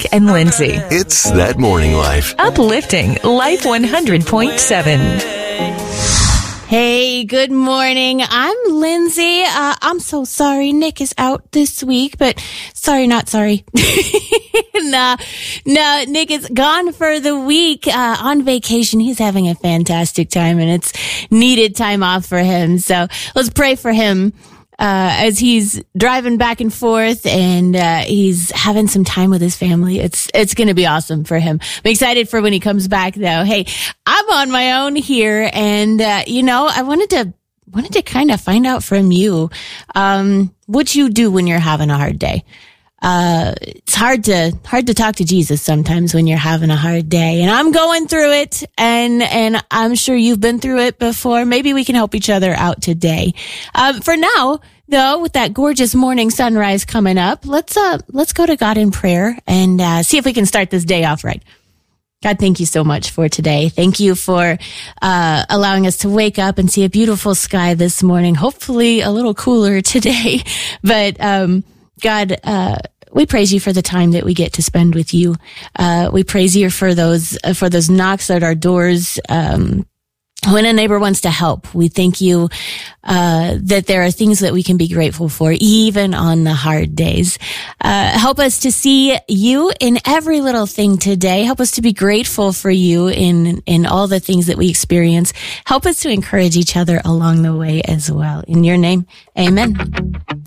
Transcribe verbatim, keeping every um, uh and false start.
Nick and Lindsay. It's That Morning Life. Uplifting Life one hundred point seven. Hey, good morning. I'm Lindsay. Uh, I'm so sorry Nick is out this week, but sorry, not sorry. no, no, Nick is gone for the week uh, on vacation. He's having a fantastic time, and it's needed time off for him. So let's pray for him uh, as he's driving back and forth, and uh, he's having some time with his family. It's it's going to be awesome for him. I'm excited for when he comes back, though. Hey, I'm on my own here, and uh, you know, I wanted to wanted to kind of find out from you um, what you do when you're having a hard day. Uh, it's hard to hard to talk to Jesus sometimes when you're having a hard day, and I'm going through it, and and I'm sure you've been through it before. Maybe we can help each other out today. Um, for now, though, with that gorgeous morning sunrise coming up, let's uh let's go to God in prayer and uh, see if we can start this day off right. God, thank you so much for today. Thank you for uh allowing us to wake up and see a beautiful sky this morning. Hopefully, a little cooler today, but um. God, uh, we praise you for the time that we get to spend with you. Uh, we praise you for those, uh, for those knocks at our doors. Um, when a neighbor wants to help, we thank you, uh, that there are things that we can be grateful for, even on the hard days. Uh, help us to see you in every little thing today. Help us to be grateful for you in, in all the things that we experience. Help us to encourage each other along the way as well. In your name, amen.